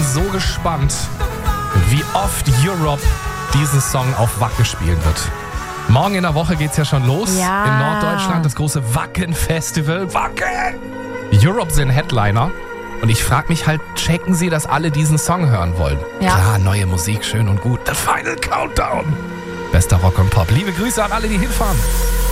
bin so gespannt, wie oft Europe diesen Song auf Wacken spielen wird. Morgen in der Woche geht's ja schon los. Ja. In Norddeutschland das große Wacken-Festival. Wacken! Europe sind Headliner. Und ich frage mich halt, checken sie, dass alle diesen Song hören wollen? Ja. Klar, neue Musik, schön und gut. The Final Countdown. Bester Rock und Pop. Liebe Grüße an alle, die hinfahren.